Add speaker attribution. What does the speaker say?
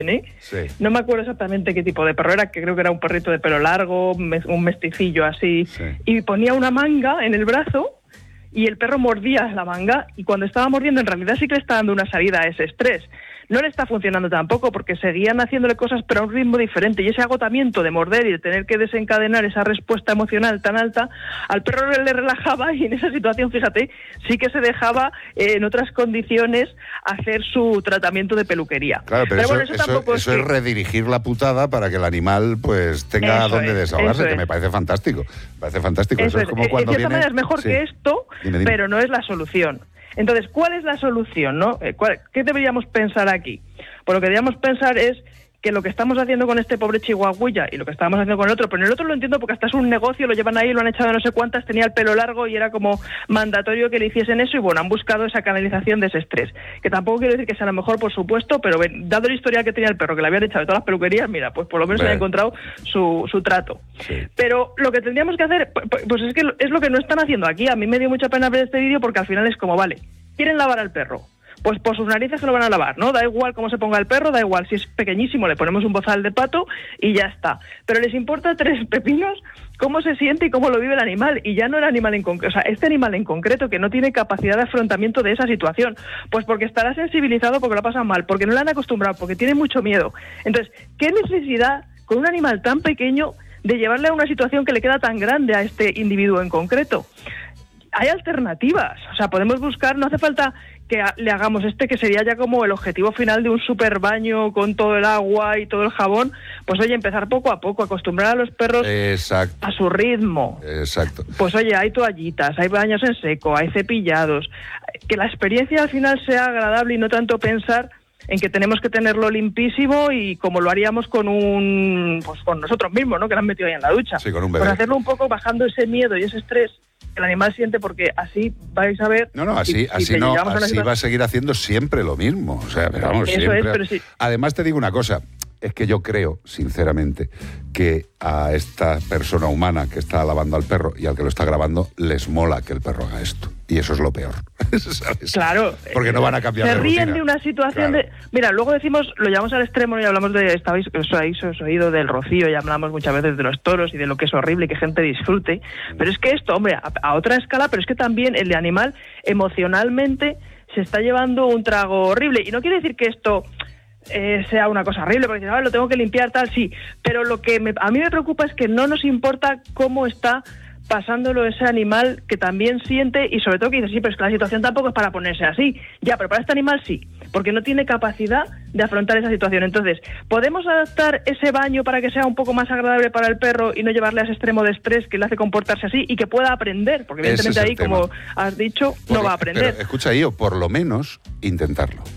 Speaker 1: Sí.
Speaker 2: No me acuerdo exactamente qué tipo de perro era, que creo que era un perrito de pelo largo, un mesticillo así,
Speaker 1: Sí.
Speaker 2: y ponía una manga en el brazo y el perro mordía la manga, y cuando estaba mordiendo en realidad sí que le está dando una salida a ese estrés. No le está funcionando tampoco porque seguían haciéndole cosas pero a un ritmo diferente, y ese agotamiento de morder y de tener que desencadenar esa respuesta emocional tan alta, al perro le relajaba, y en esa situación, fíjate, sí que se dejaba en otras condiciones hacer su tratamiento de peluquería.
Speaker 1: Claro, pero
Speaker 2: bueno,
Speaker 1: eso
Speaker 2: tampoco
Speaker 1: es redirigir la putada para que el animal pues tenga donde desahogarse, que me parece fantástico. Eso es como cuando
Speaker 2: en cierta manera es mejor
Speaker 1: sí.
Speaker 2: que esto,
Speaker 1: Dime.
Speaker 2: pero no es la solución. Entonces, ¿cuál es la solución, no? ¿Qué deberíamos pensar aquí? Pues lo que deberíamos pensar es que lo que estamos haciendo con este pobre chihuahuilla y lo que estábamos haciendo con el otro, pero en el otro lo entiendo porque hasta es un negocio, lo llevan ahí, lo han echado de no sé cuántas, tenía el pelo largo y era como mandatorio que le hiciesen eso, y bueno, han buscado esa canalización de ese estrés, que tampoco quiero decir que sea lo mejor, por supuesto, pero dado el historial que tenía el perro, que le habían echado de todas las peluquerías, mira, pues por lo menos se ha encontrado su trato.
Speaker 1: Sí.
Speaker 2: Pero lo que tendríamos que hacer, pues es que es lo que no están haciendo aquí. A mí me dio mucha pena ver este vídeo porque al final es como, vale, quieren lavar al perro, pues por sus narices se lo van a lavar, ¿no? Da igual cómo se ponga el perro, da igual si es pequeñísimo, le ponemos un bozal de pato y ya está. Pero les importa 3 pepinos cómo se siente y cómo lo vive el animal, y ya no el animal en concreto, o sea, este animal en concreto que no tiene capacidad de afrontamiento de esa situación, pues porque estará sensibilizado, porque lo ha pasado mal, porque no le han acostumbrado, porque tiene mucho miedo. Entonces, ¿qué necesidad con un animal tan pequeño de llevarle a una situación que le queda tan grande a este individuo en concreto? Hay alternativas, o sea, podemos buscar, no hace falta que le hagamos que sería ya como el objetivo final de un super baño con todo el agua y todo el jabón. Pues oye, empezar poco a poco, acostumbrar a los perros a su ritmo.
Speaker 1: Exacto.
Speaker 2: Pues oye, hay toallitas, hay baños en seco, hay cepillados, que la experiencia al final sea agradable y no tanto pensar en que tenemos que tenerlo limpísimo y como lo haríamos con con nosotros mismos, ¿no? Que lo han metido ahí en la ducha.
Speaker 1: Sí, con un bebé.
Speaker 2: Pues hacerlo un poco bajando ese miedo y ese estrés que el animal siente, porque así vais a ver...
Speaker 1: Así va a seguir haciendo siempre lo mismo. O sea, pero vamos,
Speaker 2: eso
Speaker 1: siempre.
Speaker 2: Es, pero sí.
Speaker 1: Además te digo una cosa, es que yo creo, sinceramente, que a esta persona humana que está lavando al perro y al que lo está grabando, les mola que el perro haga esto. Y eso es lo peor. ¿Sabes?
Speaker 2: Claro.
Speaker 1: Porque no van a cambiar de rutina.
Speaker 2: Se ríen de una situación de... Mira, luego lo llevamos al extremo y hablamos os oído del rocío, y hablamos muchas veces de los toros y de lo que es horrible y que gente disfrute. Pero es que esto, hombre, a otra escala, pero es que también el animal emocionalmente se está llevando un trago horrible. Y no quiere decir que esto... sea una cosa horrible, porque lo tengo que limpiar, tal, sí, pero lo que a mí me preocupa es que no nos importa cómo está pasándolo ese animal, que también siente, y sobre todo que dice, sí, pero es que la situación tampoco es para ponerse así, ya, pero para este animal sí, porque no tiene capacidad de afrontar esa situación. Entonces, ¿podemos adaptar ese baño para que sea un poco más agradable para el perro y no llevarle a ese extremo de estrés que le hace comportarse así y que pueda aprender? Porque evidentemente ahí, como has dicho, no va a aprender.
Speaker 1: Pero escucha, por lo menos intentarlo.